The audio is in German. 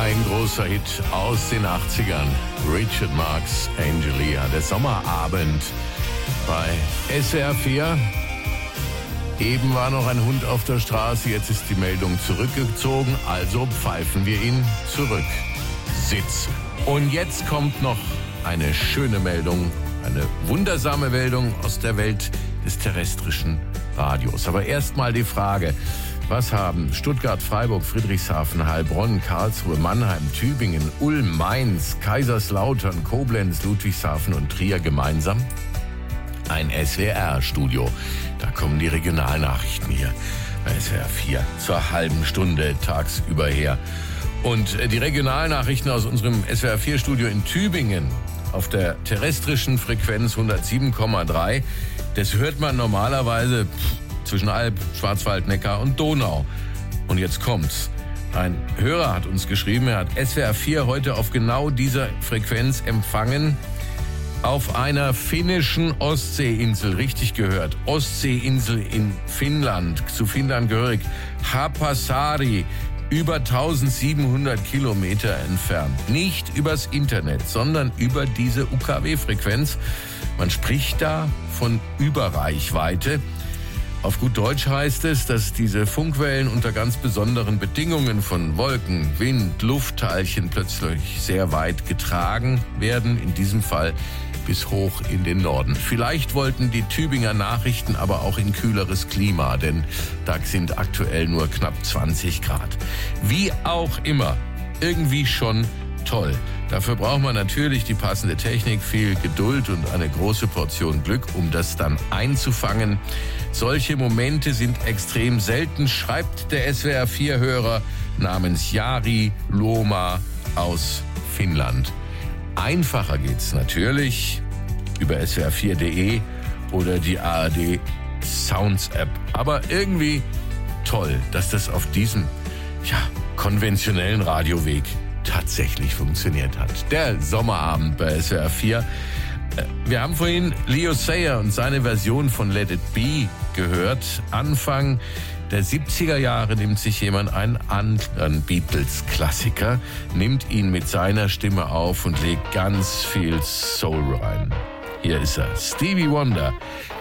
Ein großer Hit aus den 80ern. Richard Marx, Angelia. Der Sommerabend bei SWR 4. Eben war noch ein Hund auf der Straße, jetzt ist die Meldung zurückgezogen, also pfeifen wir ihn zurück. Sitz. Und jetzt kommt noch eine schöne Meldung, eine wundersame Meldung aus der Welt des terrestrischen Radios. Aber erstmal die Frage: Was haben Stuttgart, Freiburg, Friedrichshafen, Heilbronn, Karlsruhe, Mannheim, Tübingen, Ulm, Mainz, Kaiserslautern, Koblenz, Ludwigshafen und Trier gemeinsam? Ein SWR-Studio. Da kommen die Regionalnachrichten hier bei SWR 4 zur halben Stunde tagsüber her. Und die Regionalnachrichten aus unserem SWR 4-Studio in Tübingen auf der terrestrischen Frequenz 107,3. Das hört man normalerweise zwischen Alb, Schwarzwald, Neckar und Donau. Und jetzt kommt's. Ein Hörer hat uns geschrieben, er hat SWR 4 heute auf genau dieser Frequenz empfangen. Auf einer finnischen Ostseeinsel, richtig gehört, Ostseeinsel in Finnland, zu Finnland gehörig, Hapasari, über 1700 Kilometer entfernt. Nicht übers Internet, sondern über diese UKW-Frequenz. Man spricht da von Überreichweite. Auf gut Deutsch heißt es, dass diese Funkwellen unter ganz besonderen Bedingungen von Wolken, Wind, Luftteilchen plötzlich sehr weit getragen werden, in diesem Fall bis hoch in den Norden. Vielleicht wollten die Tübinger Nachrichten aber auch in kühleres Klima, denn da sind aktuell nur knapp 20 Grad. Wie auch immer, irgendwie schon toll. Dafür braucht man natürlich die passende Technik, viel Geduld und eine große Portion Glück, um das dann einzufangen. Solche Momente sind extrem selten, schreibt der SWR 4-Hörer namens Jari Loma aus Finnland. Einfacher geht's natürlich über swr4.de oder die ARD Sounds App. Aber irgendwie toll, dass das auf diesem konventionellen Radioweg tatsächlich funktioniert hat. Der Sommerabend bei SWR 4. Wir haben vorhin Leo Sayer und seine Version von Let It Be gehört. Anfang der 70er Jahre nimmt sich jemand einen anderen Beatles-Klassiker, nimmt ihn mit seiner Stimme auf und legt ganz viel Soul rein. Hier ist er, Stevie Wonder,